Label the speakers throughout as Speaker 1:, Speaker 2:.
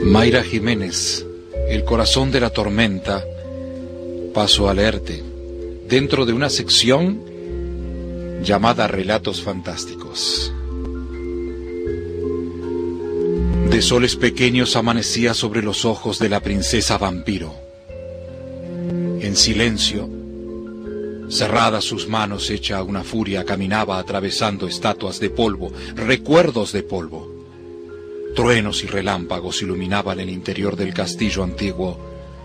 Speaker 1: Mayra Jiménez, El corazón de la tormenta, paso a leerte dentro de una sección llamada Relatos Fantásticos. De soles pequeños amanecía sobre los ojos de la princesa vampiro. En silencio, cerradas sus manos, hecha una furia, caminaba atravesando estatuas de polvo, recuerdos de polvo. Truenos y relámpagos iluminaban el interior del castillo antiguo.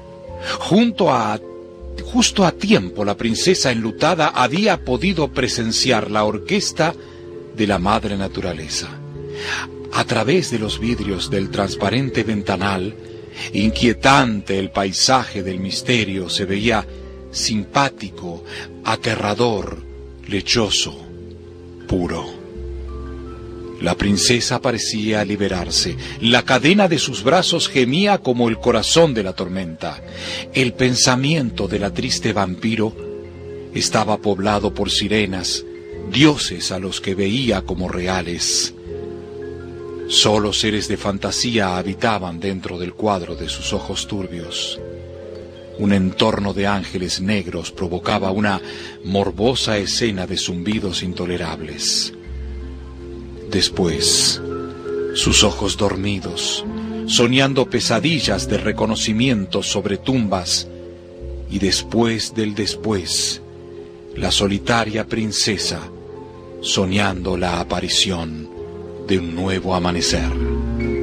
Speaker 1: Justo a tiempo, la princesa enlutada había podido presenciar la orquesta de la madre naturaleza. A través de los vidrios del transparente ventanal, inquietante el paisaje del misterio se veía simpático, aterrador, lechoso, puro. La princesa parecía liberarse. La cadena de sus brazos gemía como el corazón de la tormenta. El pensamiento de la triste vampiro estaba poblado por sirenas, dioses a los que veía como reales. Solo seres de fantasía habitaban dentro del cuadro de sus ojos turbios. Un entorno de ángeles negros provocaba una morbosa escena de zumbidos intolerables. Después, sus ojos dormidos, soñando pesadillas de reconocimiento sobre tumbas, y después del después, la solitaria princesa soñando la aparición de un nuevo amanecer.